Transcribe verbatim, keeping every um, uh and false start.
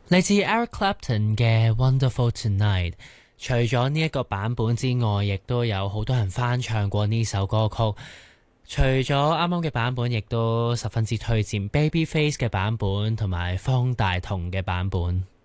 嚟自 Eric Clapton 嘅 Wonderful Tonight。除咗呢一個版本之外，亦都有好多人翻唱過呢首歌曲。除咗啱啱嘅版本，亦都十分之推薦 Babyface 嘅版本同埋方大同嘅版本。